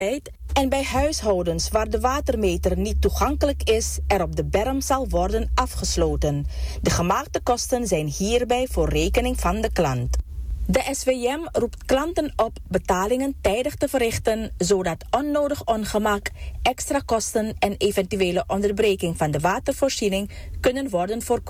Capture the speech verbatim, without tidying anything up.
en bij huishoudens waar de watermeter niet toegankelijk is, er op de berm zal worden afgesloten. De gemaakte kosten zijn hierbij voor rekening van de klant. De S W M roept klanten op betalingen tijdig te verrichten, zodat onnodig ongemak, extra kosten en eventuele onderbreking van de watervoorziening kunnen worden voorkomen.